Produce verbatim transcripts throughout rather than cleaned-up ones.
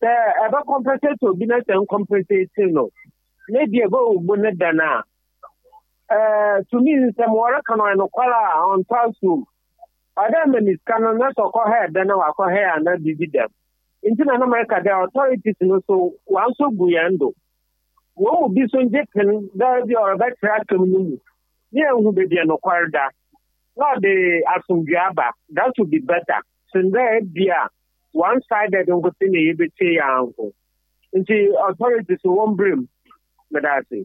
ever compensate to business and compensate, no. Maybe a go bonnet dana. Uh, to me, some work on a collar on classroom. Other men is canon not to call her, then I'll call her and not divide them. In America, the authorities also want so buyando. What would be so different that you are a better community? Yeah, who be the acquire that. Not the Asum Jabba, that would be better. So there be one side that don't go to me, but say, uncle. And the authorities won't bring, but I say.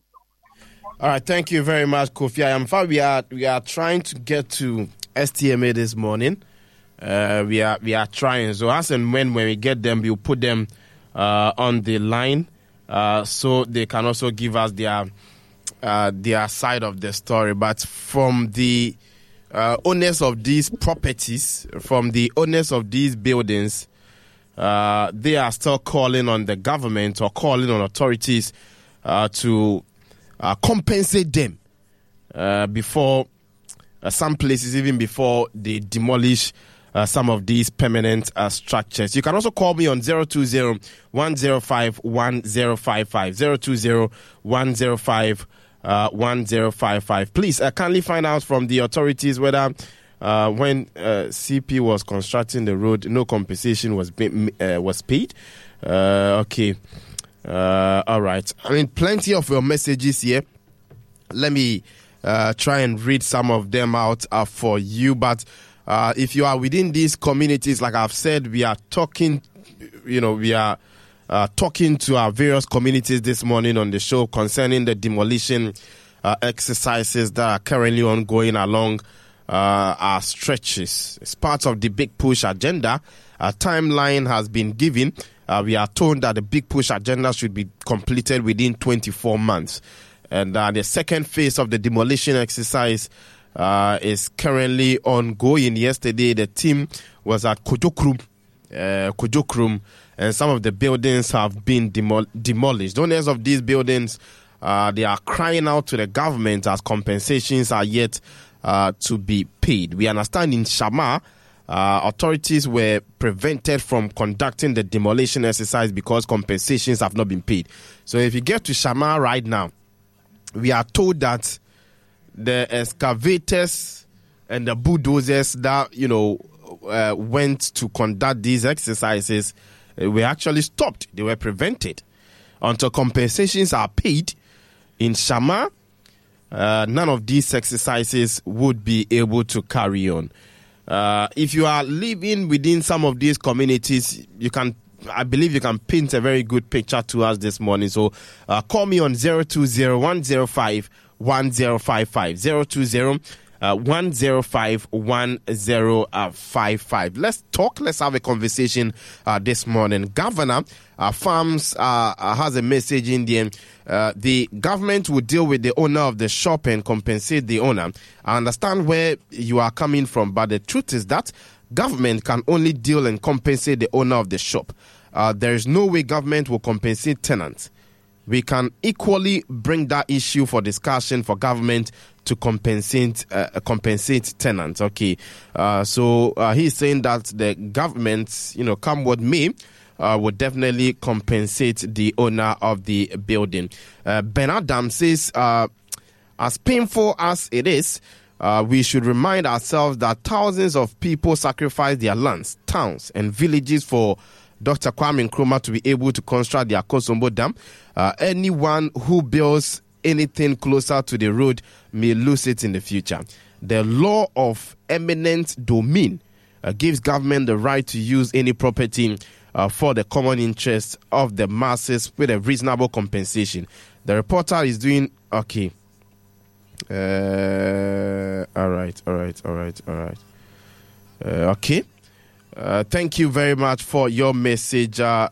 All right, thank you very much, Kofi. I am far. We are we are trying to get to S T M A this morning. Uh, we are we are trying. So as and when when we get them, we'll put them uh, on the line, uh, so they can also give us their uh, their side of the story. But from the uh, owners of these properties, from the owners of these buildings, uh, they are still calling on the government or calling on authorities uh, to uh, compensate them uh, before uh, some places, even before they demolish Uh, some of these permanent uh, structures. You can also call me on zero two zero, one zero five, one zero five five, zero two zero, one zero five, one zero five five. Please uh, kindly find out from the authorities whether uh, when uh, C P was constructing the road, no compensation was be- uh, was paid. Uh, okay. Uh, all right. I mean, plenty of your messages here. Let me uh, try and read some of them out uh, for you, but Uh, if you are within these communities, like I've said, we are talking, you know, we are uh, talking to our various communities this morning on the show concerning the demolition uh, exercises that are currently ongoing along uh, our stretches. It's part of the Big Push agenda. A timeline has been given. Uh, we are told that the Big Push agenda should be completed within twenty-four months. And uh, the second phase of the demolition exercise Uh, is currently ongoing. Yesterday, the team was at Kojokrum, uh, Kojokrum, and some of the buildings have been demol- demolished. Owners of these buildings, uh, they are crying out to the government as compensations are yet uh, to be paid. We understand in Shama, uh, authorities were prevented from conducting the demolition exercise because compensations have not been paid. So if you get to Shama right now, we are told that the excavators and the bulldozers that, you know, uh, went to conduct these exercises uh, were actually stopped. They were prevented. Until compensations are paid in Shama, uh, none of these exercises would be able to carry on. Uh, if you are living within some of these communities, you can, I believe you can paint a very good picture to us this morning. So uh, call me on zero two zero, one zero five, one zero five five, zero two zero, one zero five, one zero five five. Let's talk. Let's have a conversation uh, this morning. Governor uh, Farms uh, has a message in there. Uh, the government will deal with the owner of the shop and compensate the owner. I understand where you are coming from, but the truth is that government can only deal and compensate the owner of the shop. Uh, there is no way government will compensate tenants. We can equally bring that issue for discussion for government to compensate uh, compensate tenants. Okay, uh, so uh, he's saying that the government, you know, come what may, uh, will definitely compensate the owner of the building. Uh, Ben Adam says, uh, as painful as it is, uh, we should remind ourselves that thousands of people sacrifice their lands, towns, and villages for Doctor Kwame Nkrumah to be able to construct the Akosombo Dam. Uh, anyone who builds anything closer to the road may lose it in the future. The law of eminent domain uh, gives government the right to use any property uh, for the common interest of the masses with a reasonable compensation. The reporter is doing okay. Uh, all right, all right, all right, all right. Uh, okay. Uh, thank you very much for your message. Uh,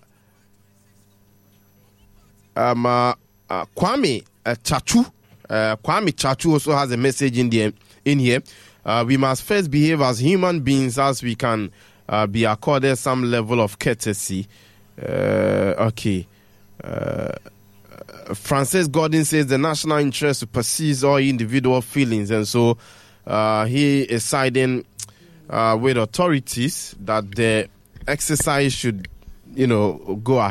um, uh, uh, Kwame uh, Chachu. Uh, Kwame Chachu also has a message in the in here. Uh, we must first behave as human beings as we can uh, be accorded some level of courtesy. Uh, okay. Uh, Francis Gordon says the national interest supersedes all individual feelings, and so uh, he is siding Uh, with authorities that the exercise should, you know, go ahead.